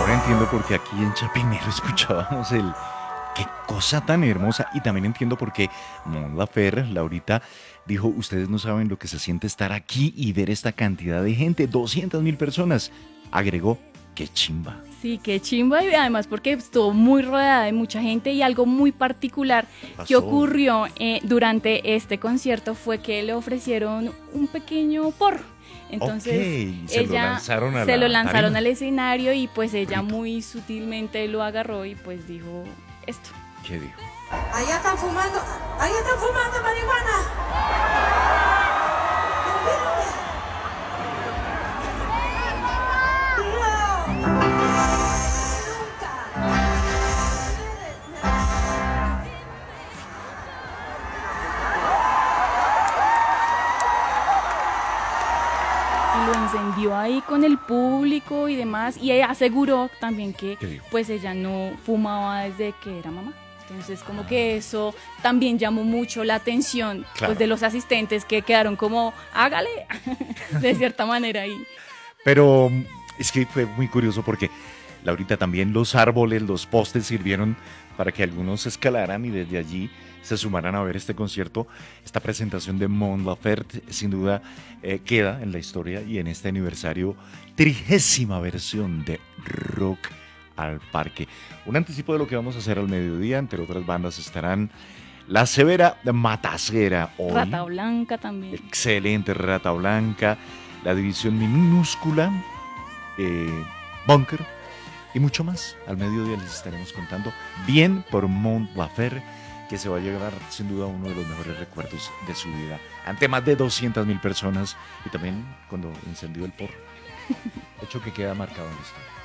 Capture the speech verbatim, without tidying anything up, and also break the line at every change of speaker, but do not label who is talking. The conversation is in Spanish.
ahora entiendo por qué aquí en Chapinero escuchábamos el... Qué cosa tan hermosa. Y también entiendo por qué Mon Laferte, Laurita, dijo, ustedes no saben lo que se siente estar aquí y ver esta cantidad de gente, doscientas mil personas. Agregó, qué chimba.
Sí, qué chimba y además porque estuvo muy rodeada de mucha gente y algo muy particular que
Pasó.
ocurrió eh, durante este concierto fue que le ofrecieron un pequeño porro. Entonces
Ok, se lo
ella
lanzaron a
se
la
lo lanzaron
tarima.
al escenario y pues ella
Rico.
muy sutilmente lo agarró y pues dijo esto.
¿Qué dijo?
Allá están fumando, allá están fumando marihuana.
Y lo encendió ahí con el público y demás y ella aseguró también que
¿Qué dijo?
pues ella no fumaba desde que era mamá. Entonces como que eso también llamó mucho la atención
Claro.
pues de los asistentes que quedaron como hágale de cierta manera ahí.
Pero mm, es que fue muy curioso porque, Laurita, también los árboles, los postes sirvieron para que algunos escalaran y desde allí se sumaran a ver este concierto. Esta presentación de Mon Laferte sin duda eh, queda en la historia y en este aniversario, trigésima versión de Rock al Parque. Un anticipo de lo que vamos a hacer al mediodía, entre otras bandas estarán La Severa Matacera hoy.
Rata Blanca también.
Excelente, Rata Blanca, la división minúscula, eh, Bunker y mucho más. Al mediodía les estaremos contando bien por Mon Laferte, que se va a llevar sin duda uno de los mejores recuerdos de su vida, ante más de doscientas mil personas y también cuando encendió el porro, hecho que queda marcado en la historia.